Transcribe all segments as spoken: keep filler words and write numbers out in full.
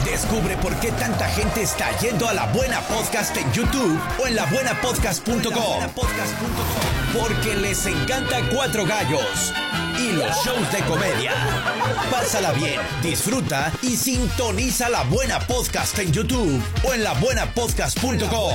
Descubre por qué tanta gente está yendo a La Buena Podcast en YouTube o en la buena podcast punto com. Porque les encanta Cuatro Gallos y los shows de comedia. Pásala bien, disfruta y sintoniza La Buena Podcast en YouTube o en la buena podcast punto com.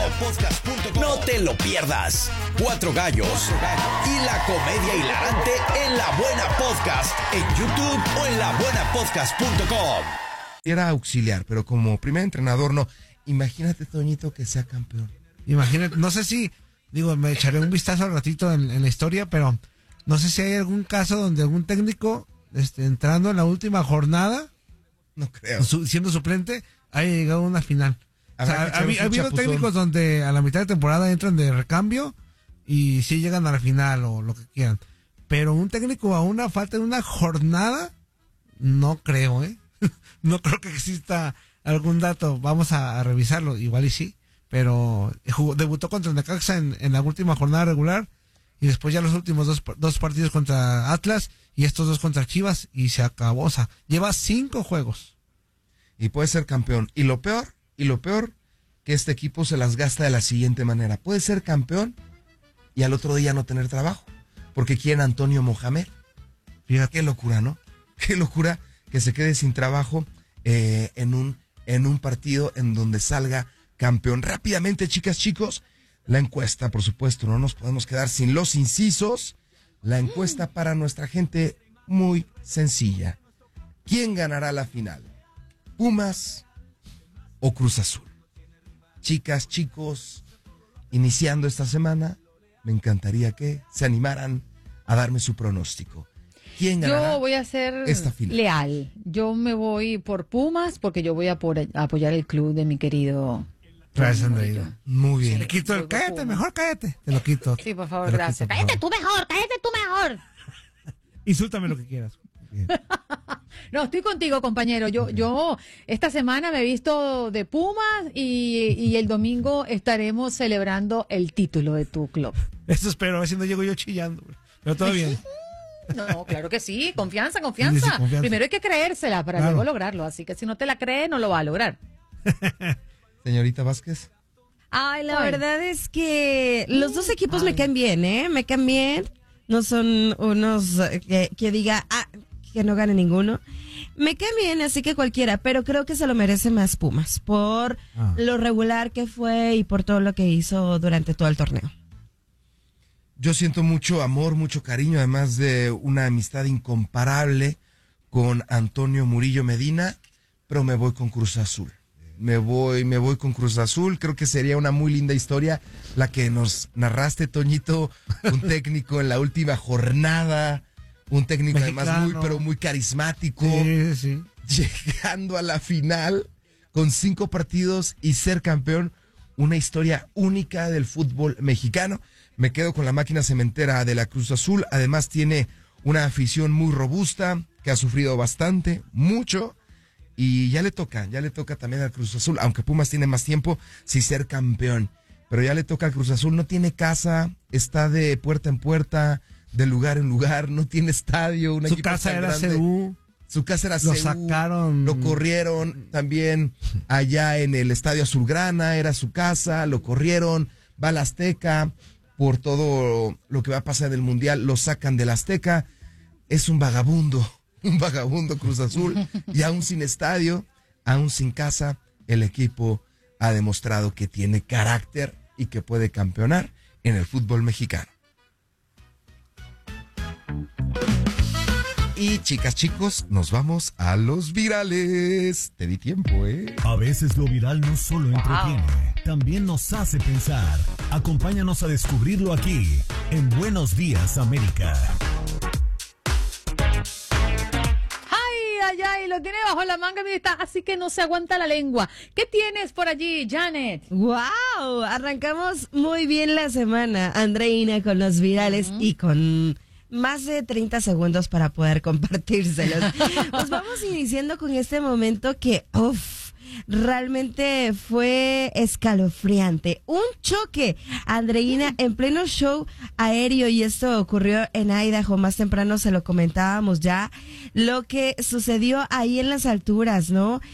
No te lo pierdas. Cuatro Gallos y la comedia hilarante en La Buena Podcast en YouTube o en la buena podcast punto com. Era auxiliar, pero como primer entrenador no. Imagínate, Toñito, que sea campeón. Imagínate, no sé si, digo, me echaré un vistazo al ratito en, en la historia, pero no sé si hay algún caso donde algún técnico, este, entrando en la última jornada, no creo, su, siendo suplente, haya llegado a una final. O sea, ha, ha habido técnicos donde a la mitad de temporada entran de recambio y sí llegan a la final o lo que quieran. Pero un técnico a una falta de una jornada, no creo, ¿eh? No creo que exista algún dato. Vamos a, a revisarlo, igual y sí. Pero jugó, debutó contra el Necaxa en, en la última jornada regular y después ya los últimos dos, dos partidos contra Atlas y estos dos contra Chivas y se acabó. O sea, lleva cinco juegos. Y puede ser campeón. Y lo peor, y lo peor, que este equipo se las gasta de la siguiente manera. Puede ser campeón y al otro día no tener trabajo. Porque quieren a Antonio Mohamed. Fíjate, qué locura, ¿no? Qué locura que se quede sin trabajo eh, en un en un partido en donde salga campeón. Rápidamente, chicas, chicos, la encuesta, por supuesto, no nos podemos quedar sin los incisos. La encuesta para nuestra gente, muy sencilla. ¿Quién ganará la final? ¿Pumas o Cruz Azul? Chicas, chicos, iniciando esta semana, me encantaría que se animaran a darme su pronóstico. ¿Quién ganará? Yo voy a ser leal. Yo me voy por Pumas porque yo voy a, por, a apoyar el club de mi querido. Gracias, Andreina. Muy bien. Sí, Le quito el cállate, Pumas. Mejor cállate. Te lo quito. Sí, por favor, gracias. Quito, cállate tú mejor, cállate tú mejor. Insúltame lo que quieras. No, estoy contigo, compañero. Yo, yo esta semana me he visto de Pumas y, y el domingo estaremos celebrando el título de tu club. Eso espero, a ver si no llego yo chillando. Pero todo bien. No, claro que sí, confianza, confianza. Sí, sí, confianza. Primero hay que creérsela para claro. luego lograrlo, así que si no te la crees, no lo va a lograr. Señorita Vázquez. Ay, la Ay. verdad es que los dos equipos Ay. me caen bien, ¿eh? Me caen bien. No son unos que, que diga, ah, que no gane ninguno. Me caen bien, así que cualquiera, pero creo que se lo merece más Pumas por ah. lo regular que fue y por todo lo que hizo durante todo el torneo. Yo siento mucho amor, mucho cariño, además de una amistad incomparable con Antonio Murillo Medina, pero me voy con Cruz Azul. Me voy, me voy con Cruz Azul. Creo que sería una muy linda historia la que nos narraste, Toñito, un técnico en la última jornada, un técnico Mexicano. además muy, pero muy carismático, sí, sí. llegando a la final con cinco partidos y ser campeón. Una historia única del fútbol mexicano. Me quedo con la máquina cementera de la Cruz Azul. Además tiene una afición muy robusta, que ha sufrido bastante, mucho. Y ya le toca, ya le toca también al Cruz Azul. Aunque Pumas tiene más tiempo, sí ser campeón. Pero ya le toca al Cruz Azul. No tiene casa, está de puerta en puerta, de lugar en lugar. No tiene estadio. Su casa era C U. Su casa era C U. Lo sacaron. Lo corrieron también allá en el Estadio Azulgrana, era su casa, lo corrieron, va a la Azteca, por todo lo que va a pasar del Mundial, lo sacan de la Azteca. Es un vagabundo, un vagabundo Cruz Azul, y aún sin estadio, aún sin casa, el equipo ha demostrado que tiene carácter y que puede campeonar en el fútbol mexicano. Y chicas, chicos, nos vamos a los virales. Te di tiempo, ¿eh? A veces lo viral no solo entretiene, wow. también nos hace pensar. Acompáñanos a descubrirlo aquí, en Buenos Días, América. Ay, ay, ay, lo tiene bajo la manga, mira, está, así que no se aguanta la lengua. ¿Qué tienes por allí, Janet? ¡Wow! Arrancamos muy bien la semana, Andreina, con los virales uh-huh. y con más de treinta segundos para poder compartírselos. Pues vamos iniciando con este momento que, uff, realmente fue escalofriante. Un choque, Andreina, en pleno show aéreo, y esto ocurrió en Idaho. Más temprano se lo comentábamos ya, lo que sucedió ahí en las alturas, ¿no?